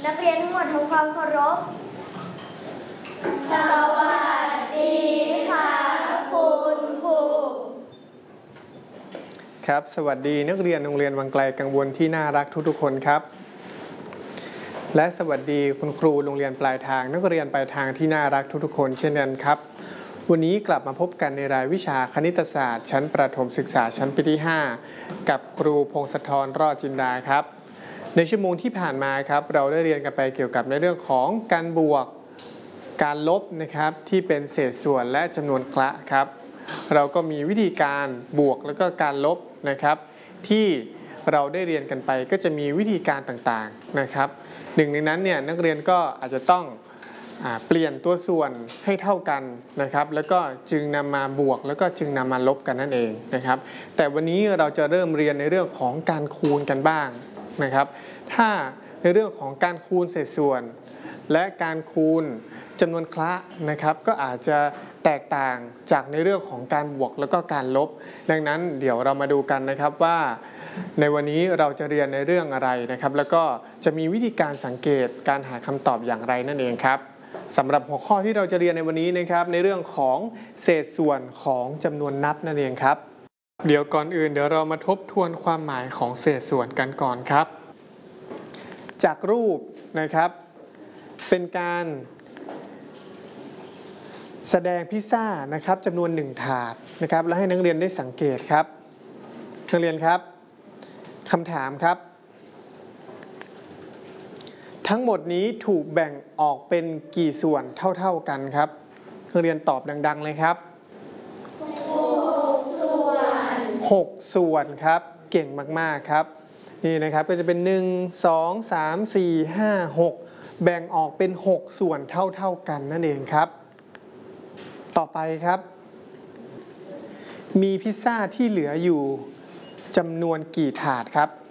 นักเรียนทั้งหมดทำความเคารพสวัสดีค่ะคุณครูครับสวัสดีนักเรียนโรงเรียนวังไกลกังวลที่น่ารักทุกๆคนครับและสวัสดีคุณครูโรงเรียนปลายทางนักเรียนปลายทางที่น่ารักทุกๆคนเช่นกันครับวันนี้กลับมาพบกันในรายวิชาคณิตศาสตร์ชั้นประถมศึกษาชั้นปีที่5กับครูพงศธร รอดจินดาครับในชั่วโมงที่ผ่านมาครับเราได้เรียนกันไปเกี่ยวกับในเรื่องของการบวกการลบนะครับที่เป็นเศษส่วนและจำนวนคละครับเราก็มีวิธีการบวกแล้วก็การลบนะครับที่เราได้เรียนกันไปก็จะมีวิธีการต่างๆนะครับหนึ่งในนั้นเนี่ยนักเรียนก็อาจจะต้องเปลี่ยนตัวส่วนให้เท่ากันนะครับแล้วก็จึงนำมาบวกแล้วก็จึงนำมาลบกันนั่นเองนะครับแต่วันนี้เราจะเริ่มเรียนในเรื่องของการคูณกันบ้างนะครับถ้าในเรื่องของการคูณเศษส่วนและการคูณจำนวนคละนะครับก็อาจจะแตกต่างจากในเรื่องของการบวกแล้วก็การลบดังนั้นเดี๋ยวเรามาดูกันนะครับว่าในวันนี้เราจะเรียนในเรื่องอะไรนะครับแล้วก็จะมีวิธีการสังเกตการหาคำตอบอย่างไรนั่นเองครับสำหรับหัวข้อที่เราจะเรียนในวันนี้นะครับในเรื่องของเศษส่วนของจำนวนนับนั่นเองครับเดี๋ยวก่อนอื่นเดี๋ยวเรามาทบทวนความหมายของเศษส่วนกันก่อนครับจากรูปนะครับเป็นการแสดงพิซซ่านะครับจำนวน1ถาดนะครับแล้วให้นักเรียนได้สังเกตครับนักเรียนครับคำถามครับทั้งหมดนี้ถูกแบ่งออกเป็นกี่ส่วนเท่ากันครับนักเรียนตอบดังๆเลยครับ6 ส่วนครับเก่งมากๆครับนี่นะครับก็จะเป็น1 2 3 4 5 6แบ่งออกเป็น6ส่วนเท่ากันนั่นเองครับต่อไปครับมีพิซซ่าที่เหลืออยู่จำนวนกี่ถาดครับ